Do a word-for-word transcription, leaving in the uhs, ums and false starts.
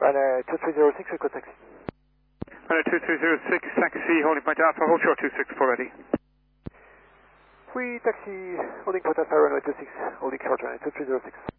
Runway two three zero six, request taxi. Runway two three zero six, taxi, holding point Alpha, hold short two six four ready. Free taxi, holding point Alpha, runway two six, holding short runway two three zero six.